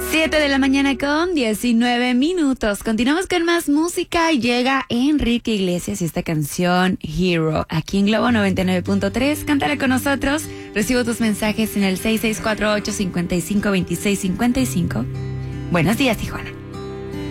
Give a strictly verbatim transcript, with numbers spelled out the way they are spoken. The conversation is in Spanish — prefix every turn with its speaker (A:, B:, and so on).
A: siete de la mañana con diecinueve minutos. Continuamos con más música y llega Enrique Iglesias y esta canción Hero. Aquí en Globo noventa y nueve punto tres. Cántala con nosotros. Recibo tus mensajes en el seis seis cuatro ocho, cinco cinco, dos seis cinco cinco. Buenos días, Tijuana.